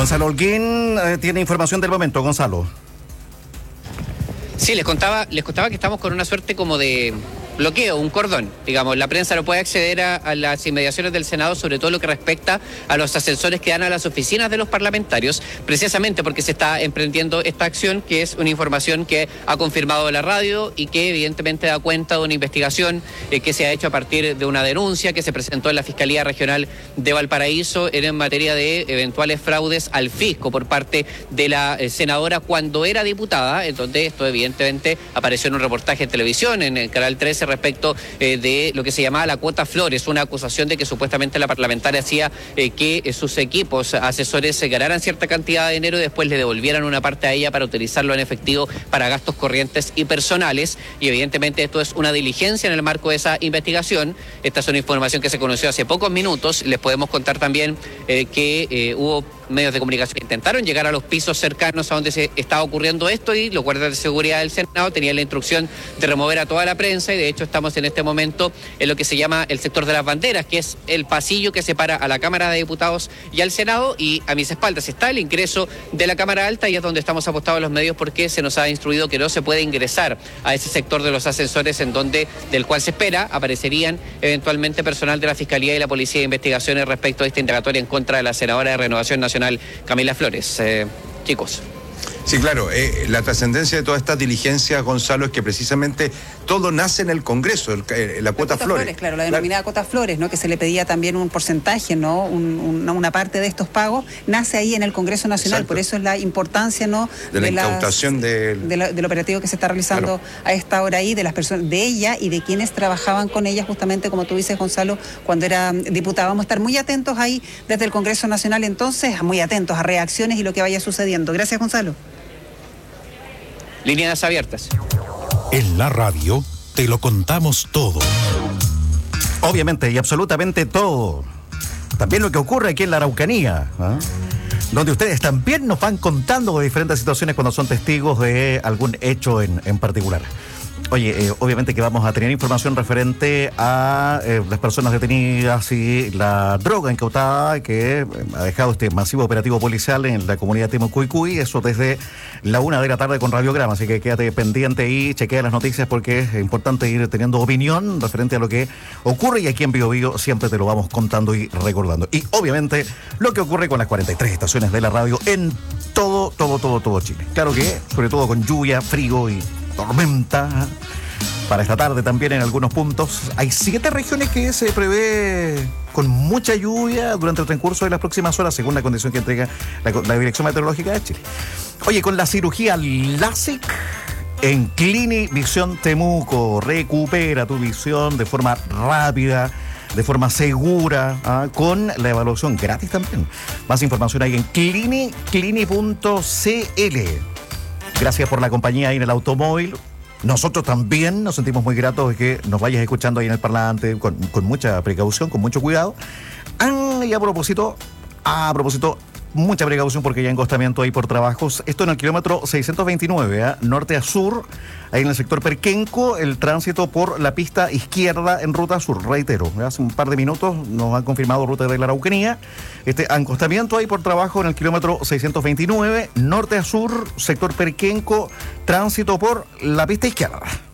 Gonzalo Holguín tiene información del momento. Gonzalo. Sí, les contaba que estamos con una suerte como de bloqueo, un cordón, digamos. La prensa no puede acceder a las inmediaciones del Senado, sobre todo lo que respecta a los ascensores que dan a las oficinas de los parlamentarios, precisamente porque se está emprendiendo esta acción, que es una información que ha confirmado la radio y que evidentemente da cuenta de una investigación que se ha hecho a partir de una denuncia que se presentó en la Fiscalía Regional de Valparaíso en materia de eventuales fraudes al fisco por parte de la senadora cuando era diputada, en donde esto evidentemente apareció en un reportaje en televisión, en el Canal 13, respecto de lo que se llamaba la cuota Flores, una acusación de que supuestamente la parlamentaria hacía que sus equipos asesores ganaran cierta cantidad de dinero y después le devolvieran una parte a ella para utilizarlo en efectivo para gastos corrientes y personales, y evidentemente esto es una diligencia en el marco de esa investigación. Esta es una información que se conoció hace pocos minutos. Les podemos contar también que hubo medios de comunicación que intentaron llegar a los pisos cercanos a donde se estaba ocurriendo esto, y los guardias de seguridad del Senado tenían la instrucción de remover a toda la prensa, y de hecho estamos en este momento en lo que se llama el sector de las banderas, que es el pasillo que separa a la Cámara de Diputados y al Senado, y a mis espaldas está el ingreso de la Cámara Alta, y es donde estamos apostados los medios porque se nos ha instruido que no se puede ingresar a ese sector de los ascensores del cual se espera aparecerían eventualmente personal de la Fiscalía y la Policía de Investigaciones respecto a esta indagatoria en contra de la senadora de Renovación Nacional, Camila Flores. Chicos. Sí, claro, la trascendencia de todas estas diligencias, Gonzalo, es que precisamente todo nace en el Congreso, la cuota Flores. Claro, la denominada cuota Flores, ¿no? Que se le pedía también un porcentaje, ¿no? Una parte de estos pagos, nace ahí en el Congreso Nacional. Exacto. Por eso es la importancia, ¿no? De la incautación del operativo que se está realizando, claro, a esta hora ahí, de las personas, de ella y de quienes trabajaban con ella, justamente como tú dices, Gonzalo, cuando era diputada. Vamos a estar muy atentos ahí desde el Congreso Nacional, entonces, muy atentos a reacciones y lo que vaya sucediendo. Gracias, Gonzalo. Líneas abiertas. En la radio te lo contamos todo. Obviamente y absolutamente todo. También lo que ocurre aquí en la Araucanía, ¿eh? Donde ustedes también nos van contando de diferentes situaciones cuando son testigos de algún hecho en particular. Oye, obviamente que vamos a tener información referente a las personas detenidas y la droga incautada que ha dejado este masivo operativo policial en la comunidad de Temucuicui, eso desde la 1 de la tarde con Radiograma, así que quédate pendiente y chequea las noticias porque es importante ir teniendo opinión referente a lo que ocurre, y aquí en Bio Bio siempre te lo vamos contando y recordando. Y obviamente lo que ocurre con las 43 estaciones de la radio en todo Chile. Claro que, sobre todo con lluvia, frío y tormenta para esta tarde también en algunos puntos. Hay 7 regiones que se prevé con mucha lluvia durante el transcurso de las próximas horas, según la condición que entrega la Dirección Meteorológica de Chile. Oye, con la cirugía LASIK en Clinivisión Temuco, recupera tu visión de forma rápida, de forma segura, con la evaluación gratis también. Más información ahí en clini.cl. Gracias por la compañía ahí en el automóvil. Nosotros también nos sentimos muy gratos de que nos vayas escuchando ahí en el parlante con mucha precaución, con mucho cuidado. Y a propósito, mucha precaución porque hay encostamiento ahí por trabajos. Esto en el kilómetro 629, norte a sur, ahí en el sector Perquenco, el tránsito por la pista izquierda en ruta sur. Reitero, hace un par de minutos nos han confirmado ruta de la Araucanía. Este encostamiento ahí por trabajo en el kilómetro 629, norte a sur, sector Perquenco, tránsito por la pista izquierda.